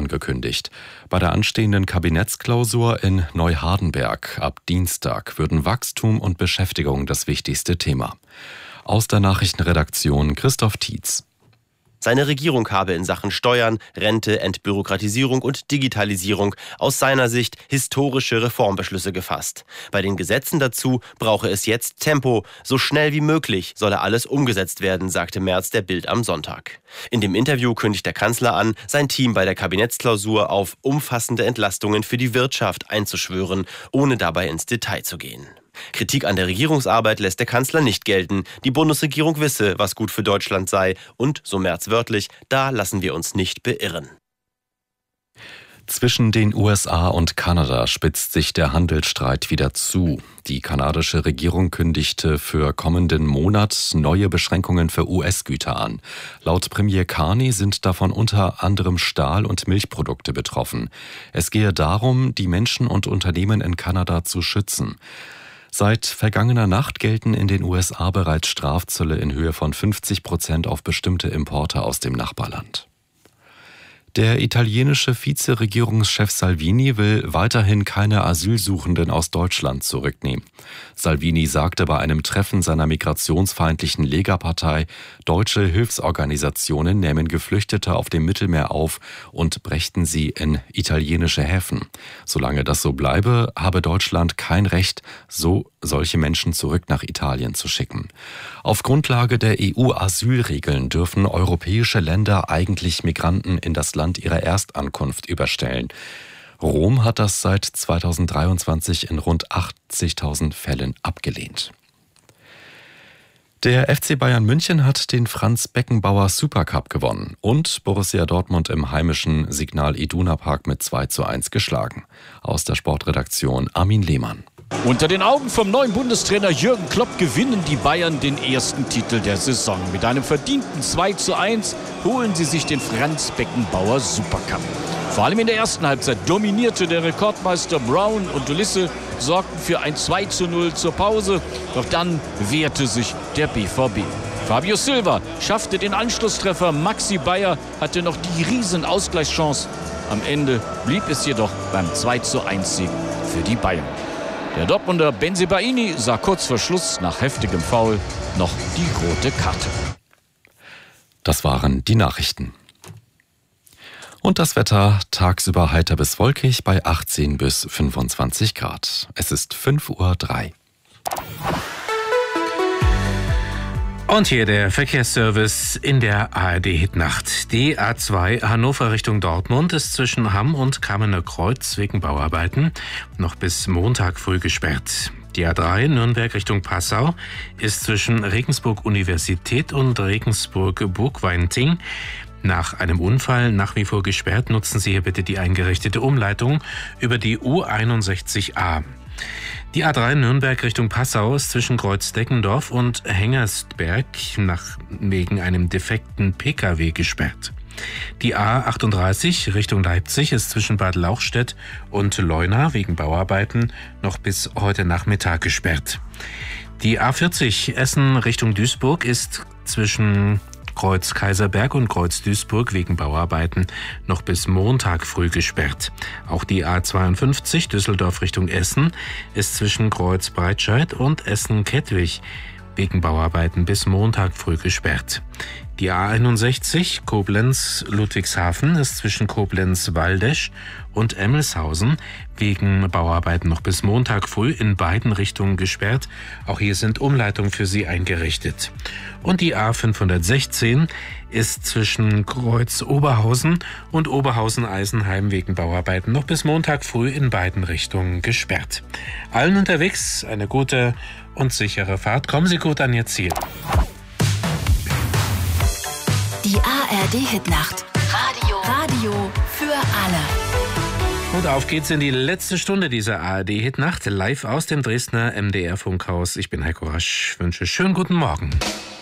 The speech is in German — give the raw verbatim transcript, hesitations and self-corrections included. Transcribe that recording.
angekündigt. Bei der anstehenden Kabinettsklausur in Neuhardenberg ab Dienstag würden Wachstum und Beschäftigung das wichtigste Thema. Aus der Nachrichtenredaktion Christoph Tietz. Seine Regierung habe in Sachen Steuern, Rente, Entbürokratisierung und Digitalisierung aus seiner Sicht historische Reformbeschlüsse gefasst. Bei den Gesetzen dazu brauche es jetzt Tempo. So schnell wie möglich solle alles umgesetzt werden, sagte Merz der Bild am Sonntag. In dem Interview kündigt der Kanzler an, sein Team bei der Kabinettsklausur auf umfassende Entlastungen für die Wirtschaft einzuschwören, ohne dabei ins Detail zu gehen. Kritik an der Regierungsarbeit lässt der Kanzler nicht gelten. Die Bundesregierung wisse, was gut für Deutschland sei. Und, so Merz wörtlich, da lassen wir uns nicht beirren. Zwischen den U S A und Kanada spitzt sich der Handelsstreit wieder zu. Die kanadische Regierung kündigte für kommenden Monat neue Beschränkungen für U S-Güter an. Laut Premier Carney sind davon unter anderem Stahl- und Milchprodukte betroffen. Es gehe darum, die Menschen und Unternehmen in Kanada zu schützen. Seit vergangener Nacht gelten in den U S A bereits Strafzölle in Höhe von fünfzig Prozent auf bestimmte Importe aus dem Nachbarland. Der italienische Vizeregierungschef Salvini will weiterhin keine Asylsuchenden aus Deutschland zurücknehmen. Salvini sagte bei einem Treffen seiner migrationsfeindlichen Lega-Partei, deutsche Hilfsorganisationen nähmen Geflüchtete auf dem Mittelmeer auf und brächten sie in italienische Häfen. Solange das so bleibe, habe Deutschland kein Recht, so solche Menschen zurück nach Italien zu schicken. Auf Grundlage der E U-Asylregeln dürfen europäische Länder eigentlich Migranten in das Land ihrer Erstankunft überstellen. Rom hat das seit zweitausenddreiundzwanzig in rund achtzigtausend Fällen abgelehnt. Der F C Bayern München hat den Franz-Beckenbauer Supercup gewonnen und Borussia Dortmund im heimischen Signal Iduna Park mit zwei zu eins geschlagen. Aus der Sportredaktion Armin Lehmann. Unter den Augen vom neuen Bundestrainer Jürgen Klopp gewinnen die Bayern den ersten Titel der Saison. Mit einem verdienten zwei zu eins holen sie sich den Franz-Beckenbauer Supercup. Vor allem in der ersten Halbzeit dominierte der Rekordmeister Brown und Ulisse, sorgten für ein zwei zu null zur Pause. Doch dann wehrte sich der B V B. Fabio Silva schaffte den Anschlusstreffer. Maxi Bayer hatte noch die riesen Ausgleichschance. Am Ende blieb es jedoch beim zwei zu eins Sieg für die Bayern. Der Dortmunder Bensebaini sah kurz vor Schluss nach heftigem Foul noch die rote Karte. Das waren die Nachrichten. Und das Wetter tagsüber heiter bis wolkig bei achtzehn bis fünfundzwanzig Grad. Es ist fünf Uhr drei. Und hier der Verkehrsservice in der A R D-Hitnacht. Die A zwei Hannover Richtung Dortmund ist zwischen Hamm und Kamener Kreuz wegen Bauarbeiten noch bis Montag früh gesperrt. Die A drei Nürnberg Richtung Passau ist zwischen Regensburg Universität und Regensburg Burgweinting nach einem Unfall nach wie vor gesperrt. Nutzen Sie hier bitte die eingerichtete Umleitung über die U einundsechzig a. Die A drei Nürnberg Richtung Passau ist zwischen Kreuz-Deckendorf und Hengersberg nach, wegen einem defekten P K W gesperrt. Die A achtunddreißig Richtung Leipzig ist zwischen Bad Lauchstädt und Leuna wegen Bauarbeiten noch bis heute Nachmittag gesperrt. Die A vierzig Essen Richtung Duisburg ist zwischen Kreuz Kaiserberg und Kreuz Duisburg wegen Bauarbeiten noch bis Montag früh gesperrt. Auch die A zweiundfünfzig Düsseldorf Richtung Essen ist zwischen Kreuz Breitscheid und Essen Kettwig wegen Bauarbeiten bis Montag früh gesperrt. Die A einundsechzig Koblenz-Ludwigshafen ist zwischen Koblenz-Waldesch und Emmelshausen wegen Bauarbeiten noch bis Montag früh in beiden Richtungen gesperrt. Auch hier sind Umleitungen für Sie eingerichtet. Und die A fünfhundertsechzehn ist zwischen Kreuz Oberhausen und Oberhausen-Eisenheim wegen Bauarbeiten noch bis Montag früh in beiden Richtungen gesperrt. Allen unterwegs eine gute und sichere Fahrt. Kommen Sie gut an Ihr Ziel. Die A R D-Hitnacht. Radio. Radio für alle. Und auf geht's in die letzte Stunde dieser A R D-Hitnacht. Live aus dem Dresdner M D R-Funkhaus. Ich bin Heiko Rasch. Wünsche schönen guten Morgen.